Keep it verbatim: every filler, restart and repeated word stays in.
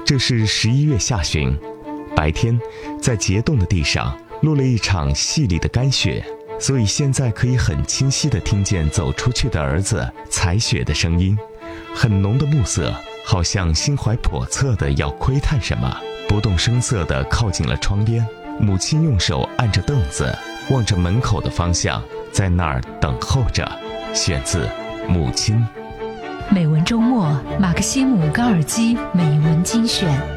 这是十一月下旬，白天在结冻的地上落了一场细粒的干雪，所以现在可以很清晰地听见走出去的儿子踩雪的声音。很浓的暮色，好像心怀叵测的要窥探什么，不动声色地靠近了窗边。母亲用手按着凳子，望着门口的方向，在那儿等候着。选自《母亲》。 美文周末，马克西姆·高尔基美文精选。